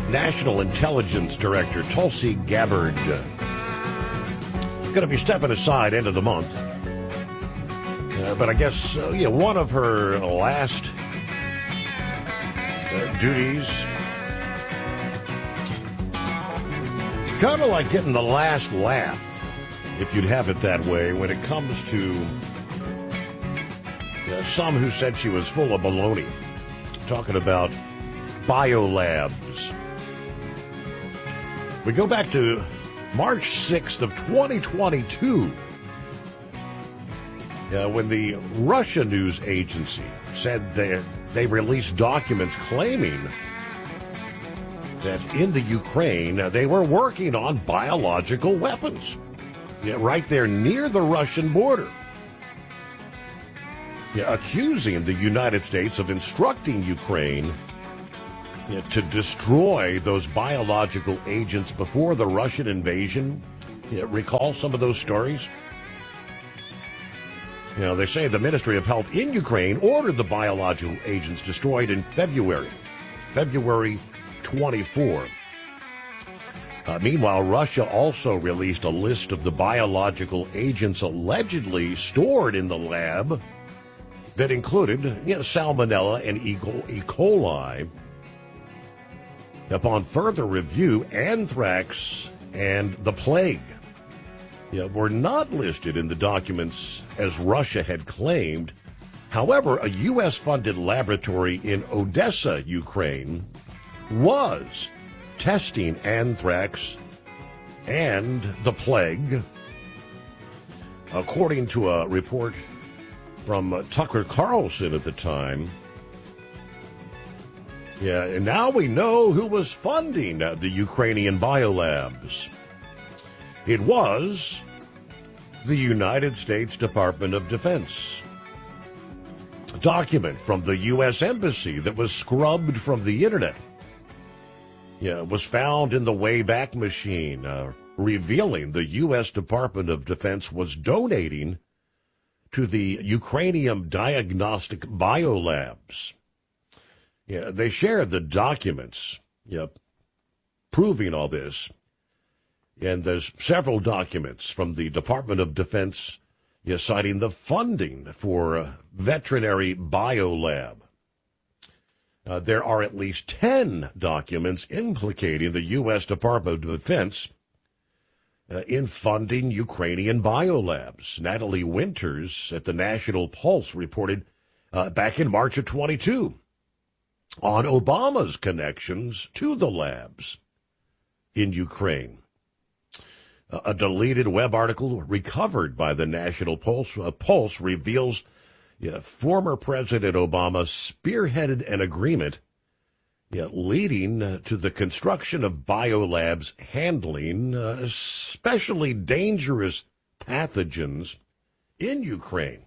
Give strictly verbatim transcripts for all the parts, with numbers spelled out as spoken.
National Intelligence Director Tulsi Gabbard going to be stepping aside end of the month. Uh, but I guess, uh, yeah, one of her last uh, duties, kind of like getting the last laugh, if you'd have it that way, when it comes to uh, some who said she was full of baloney, talking about biolabs. We go back to March sixth of twenty twenty-two, uh, when the Russia news agency said they, they released documents claiming that in the Ukraine uh, they were working on biological weapons, yeah, right there near the Russian border, yeah, accusing the United States of instructing Ukraine Yeah, to destroy those biological agents before the Russian invasion. Yeah, recall some of those stories? You know, they say the Ministry of Health in Ukraine ordered the biological agents destroyed in February, February twenty-fourth. Uh, meanwhile, Russia also released a list of the biological agents allegedly stored in the lab that included, you know, salmonella and E. coli. Upon further review, anthrax and the plague, yeah, were not listed in the documents as Russia had claimed. However, a U S-funded laboratory in Odessa, Ukraine, was testing anthrax and the plague, according to a report from uh, Tucker Carlson at the time. Yeah, and now we know who was funding uh, the Ukrainian biolabs. It was the United States Department of Defense. A document from the U S Embassy that was scrubbed from the internet, yeah, was found in the Wayback Machine, uh, revealing the U S Department of Defense was donating to the Ukrainian Diagnostic Biolabs. Yeah, they shared the documents, yeah, proving all this. And there's several documents from the Department of Defense, yeah, citing the funding for a veterinary biolab. Uh, there are at least ten documents implicating the U S Department of Defense uh, in funding Ukrainian biolabs. Natalie Winters at the National Pulse reported uh, back in March of twenty-two. On Obama's connections to the labs in Ukraine. A deleted web article recovered by the National Pulse, uh, Pulse reveals yeah, former President Obama spearheaded an agreement yeah, leading uh, to the construction of biolabs handling uh, especially dangerous pathogens in Ukraine.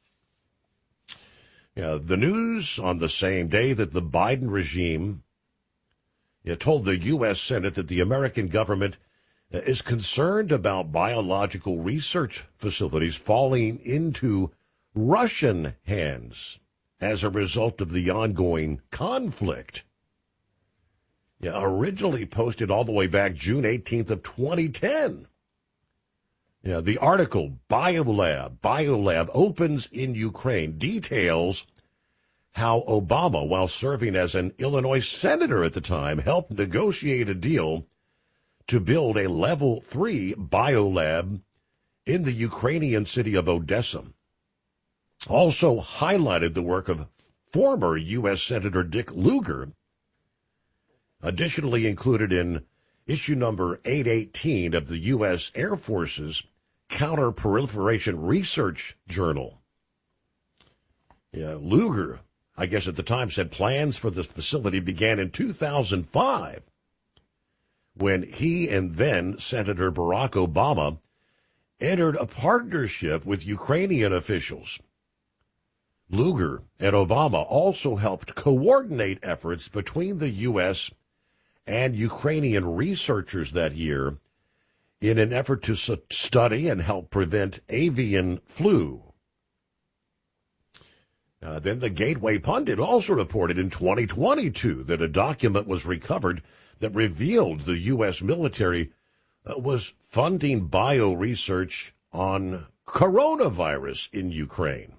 Yeah, the news on the same day that the Biden regime yeah, told the U S Senate that the American government uh, is concerned about biological research facilities falling into Russian hands as a result of the ongoing conflict. Yeah, originally posted all the way back June eighteenth of twenty ten. Yeah, the article, Biolab, Biolab opens in Ukraine, details how Obama, while serving as an Illinois senator at the time, helped negotiate a deal to build a level three biolab in the Ukrainian city of Odessa. Also highlighted the work of former U S Senator Dick Lugar, additionally included in issue number eight eighteen of the U S Air Force's Counter-Proliferation Research Journal. Yeah, Lugar, I guess at the time, said plans for the facility began in two thousand five when he and then Senator Barack Obama entered a partnership with Ukrainian officials. Lugar and Obama also helped coordinate efforts between the U S and Ukrainian researchers that year in an effort to study and help prevent avian flu. Uh, then the Gateway Pundit also reported in twenty twenty-two that a document was recovered that revealed the U S military uh, was funding bio research on coronavirus in Ukraine.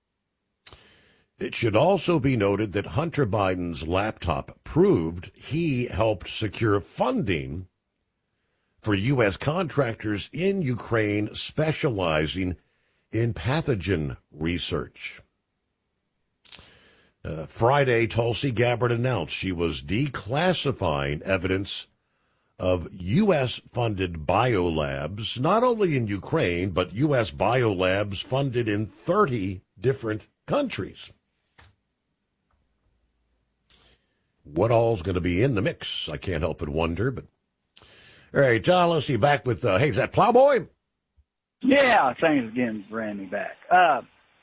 It should also be noted that Hunter Biden's laptop proved he helped secure funding for U S contractors in Ukraine specializing in pathogen research. Uh, Friday, Tulsi Gabbard announced she was declassifying evidence of U S-funded biolabs, not only in Ukraine, but U S biolabs funded in thirty different countries. What all's going to be in the mix? I can't help but wonder. But all right, John, let's see. Back with, uh, hey, is that Plowboy? Yeah, thanks again for bringing me back. Uh,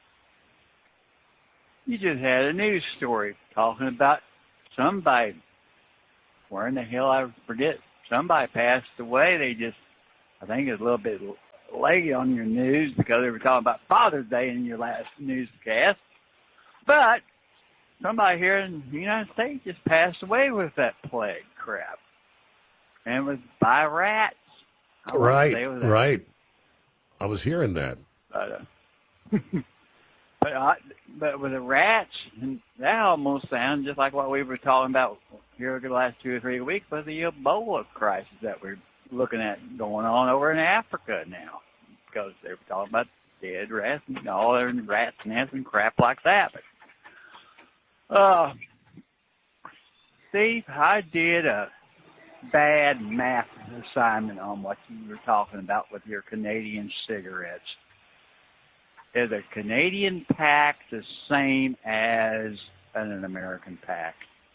you just had a news story talking about somebody, where in the hell I forget, somebody passed away. They just, I think it's a little bit late on your news because they were talking about Father's Day in your last newscast. But somebody here in the United States just passed away with that plague crap. And it was by rats. I right, right. I was hearing that. But, uh, but, I, but with the rats, and that almost sounds just like what we were talking about here the last two or three weeks with the Ebola crisis that we're looking at going on over in Africa now. Because they were talking about dead rats and all their rats nests and crap like that. But, uh, Steve, I did a bad math assignment on what you were talking about with your Canadian cigarettes. Is a Canadian pack the same as an American pack?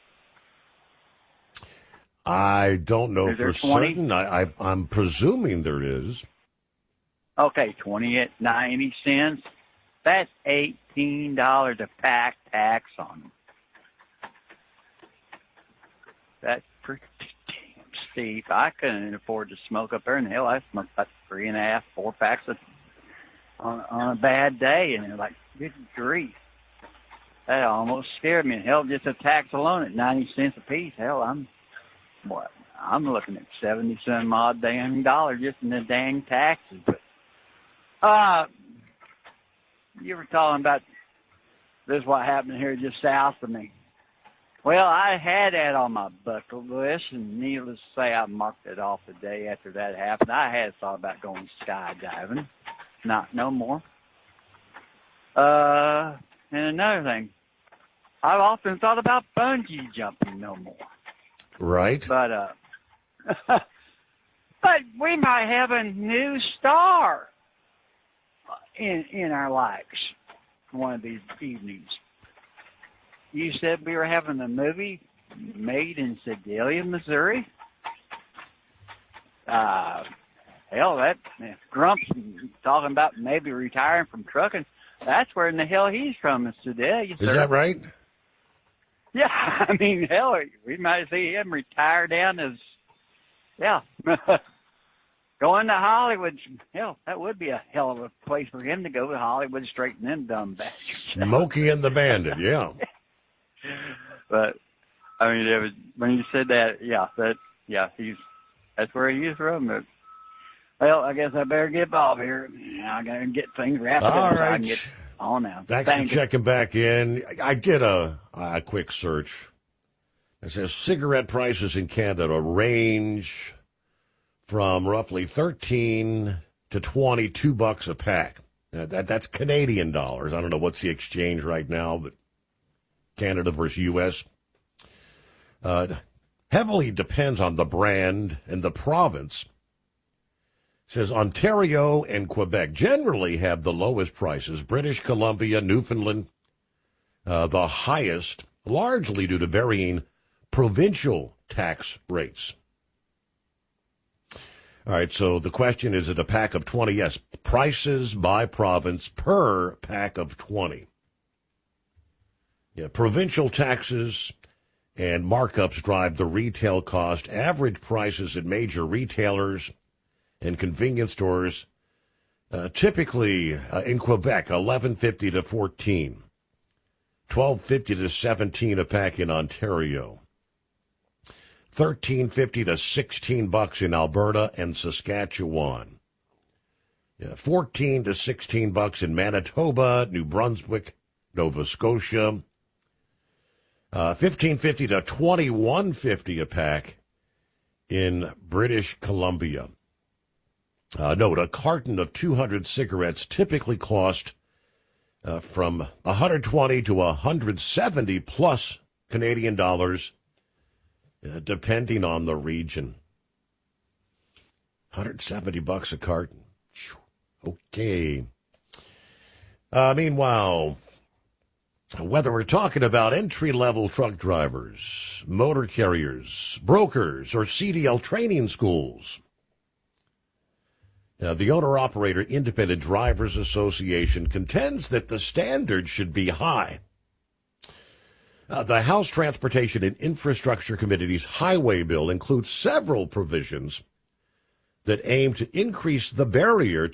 I don't know is for certain. I, I, I'm presuming there is. Okay, twenty at ninety cents. That's eighteen dollars a pack tax on them. That's pretty damn steep. I couldn't afford to smoke up there. And hell, I smoked about three and a half, four packs of, on, on a bad day. And they're like, good grief. That almost scared me. And hell, just a tax alone at ninety cents a piece. Hell, I'm, what? I'm looking at seventy some odd damn dollars just in the dang taxes. But, uh, you were talking about this is what happened here just south of me. Well, I had that on my bucket list, and needless to say, I marked it off the day after that happened. I had thought about going skydiving. Not no more. Uh, and another thing, I've often thought about bungee jumping no more. Right. But, uh, but we might have a new star in, in our lives one of these evenings. You said we were having a movie made in Sedalia, Missouri. Uh, hell, that if Grump's talking about maybe retiring from trucking. That's where in the hell he's from, is Sedalia. Is that right? Yeah, I mean, hell, we might see him retire down as, yeah, going to Hollywood. Hell, that would be a hell of a place for him to go to Hollywood, straighten them dumb bastards. Smokey and the Bandit, yeah. But I mean, it was, when you said that, yeah, that, yeah, he's that's where he's from. But, well, I guess I better get off here. I gotta get things wrapped up. All so right. I can get on now. Thanks Thank for you. checking back in. I did a, a quick search. It says cigarette prices in Canada range from roughly thirteen to twenty-two bucks a pack. Now, that that's Canadian dollars. I don't know what's the exchange right now, but Canada versus U S Uh, heavily depends on the brand and the province. It says Ontario and Quebec generally have the lowest prices. British Columbia, Newfoundland, uh, the highest, largely due to varying provincial tax rates. All right, so the question is, is it a pack of twenty? Yes, prices by province per pack of twenty. Yeah, provincial taxes and markups drive the retail cost. Average prices at major retailers and convenience stores, uh, typically uh, in Quebec, eleven fifty to fourteen. twelve fifty to seventeen a pack in Ontario. thirteen fifty to sixteen bucks in Alberta and Saskatchewan. Yeah, fourteen to sixteen bucks in Manitoba, New Brunswick, Nova Scotia. Uh, fifteen fifty to twenty-one fifty a pack in British Columbia. Uh, note, a carton of two hundred cigarettes typically cost uh, from one hundred twenty to one hundred seventy plus Canadian dollars, uh, depending on the region. one hundred seventy bucks a carton. Okay. Uh, meanwhile, whether we're talking about entry-level truck drivers, motor carriers, brokers, or C D L training schools, uh, the Owner-Operator Independent Drivers Association contends that the standard should be high. Uh, the House Transportation and Infrastructure Committee's highway bill includes several provisions that aim to increase the barrier